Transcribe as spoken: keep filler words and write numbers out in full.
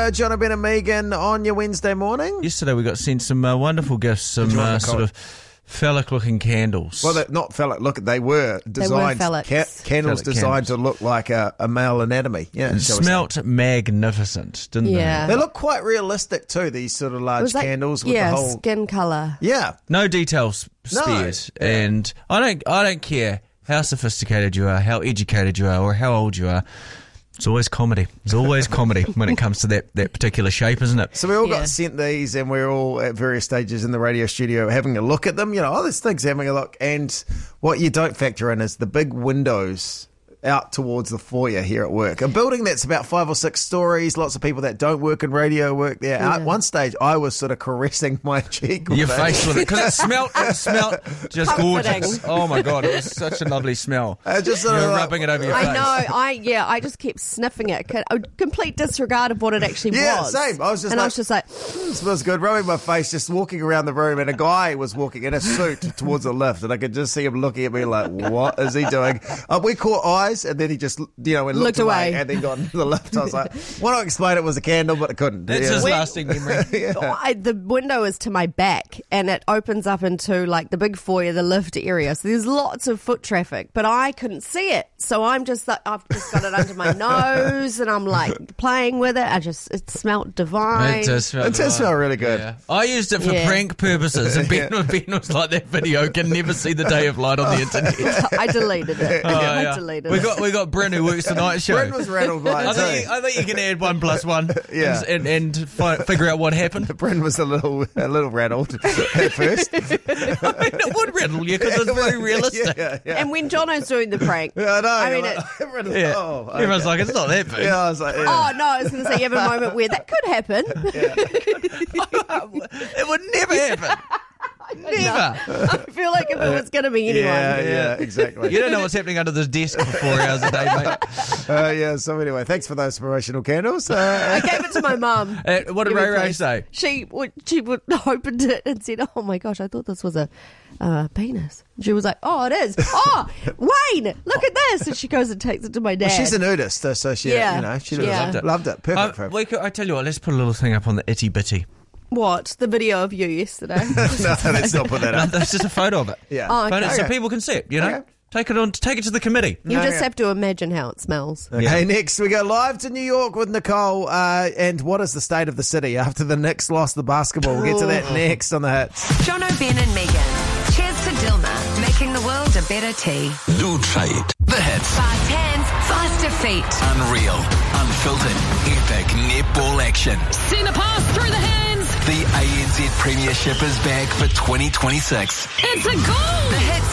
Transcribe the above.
uh, John O'Ben and Megan on your Wednesday morning. Yesterday we got sent some uh, wonderful gifts, some uh, sort of phallic-looking candles. Well, they're not phallic. Look, they were designed. They were ca- candles Phallic designed candles. to look like a, a male anatomy. Yeah, It shall we say. smelt magnificent, didn't Yeah. They look quite realistic too. These sort of It large was like, candles with yeah, the whole. skin colour. Yeah, they? No details No. spared. Yeah. And I don't, I don't care how sophisticated you are, how educated you are, or how old you are. It's always comedy. It's always comedy when it comes to that, that particular shape, isn't it? so we all Yeah. got sent these, and we're all at various stages in the radio studio having a look at them. You know, oh, this thing's having a look, and what you don't factor in is the big windows out towards the foyer here at work. A building that's about five or six stories, lots of people that don't work in radio work there. Yeah. At one stage, I was sort of caressing my cheek. with Your it. face with it, because it smelt, it smelt just Comforting. gorgeous. Oh my God, it was such a lovely smell. I just sort You of were like- rubbing it over your face. I know. I yeah. I just kept sniffing it. Co- a Complete disregard of what it actually Yeah, was. same. I was just and like- I was just like, It smells good. Rubbing my face, just walking around the room, and a guy was walking in a suit towards the lift, and I could just see him looking at me like, "What is he doing?" Uh, we caught eyes, and then he just, you know, and looked, Looked away. and then got into the lift. I was like, "Why not explain it was a candle?" But I couldn't. That's Yeah. his lasting memory. I, the window is to my back, and it opens up into like the big foyer, the lift area. So there's lots of foot traffic, but I couldn't see it. So I'm just like, I've just got it under my nose, and I'm like playing with it. I just, it smelt divine. It does smell, It does smell really good. Yeah. I used it for Yeah. prank purposes, and Ben, Ben was like, that video can never see the day of light on the internet. I deleted it. Oh, I yeah. deleted we it. got we got Bryn who works the night show. Brent was rattled by I it think, too. you, I think you can add one plus one, Yeah. and and, and fi- figure out what happened. Brent was a little, a little rattled at first. I mean, it would rattle you because it's very realistic. Yeah, yeah. And when Jono's doing the prank, Yeah, I know. I mean, like, it, everyone- Yeah. oh, okay. Everyone's like, it's not that big. Yeah, I was like, yeah. oh no, I was going to say you have a moment where that could happen. It would never happen. Never. I feel like if it was going to be anyone. yeah, yeah, exactly. You don't know what's happening under this desk for four hours a day, mate. Uh, yeah, so anyway, thanks for those promotional candles. Uh, I gave it to my mum. Uh, what did Give me Ray Ray please. say? She would, she would opened it and said, "Oh my gosh, I thought this was a uh, penis." She was like, "Oh, it is. Oh, Wayne, look at this!" And she goes and takes it to my dad. She's a nudist, so- so she, Yeah. you know, she Yeah. loved it. Loved it. Perfect Uh, for her. we could, I tell you what, let's put a little thing up on the itty bitty. What? The video of you yesterday? No, let's not put that No, up. that's just a photo of it. Yeah. Oh, Photo, okay. So Okay. people can see it, you know? Okay. Take it on, take it to the committee. You just Okay. have to imagine how it smells. Okay, next we go live to New York with Nicole. Uh, and what is the state of the city after the Knicks lost the basketball? We'll get to that next on the Hits. John O'Ben and Megan. Cheers to Dilma, making the world a better tea. New trade. The hits. Fast hands, faster feet. Unreal. Unfiltered. Epic netball action. Send a pass through the hands. The A N Z Premiership is back for twenty twenty-six. It's a goal. The Hits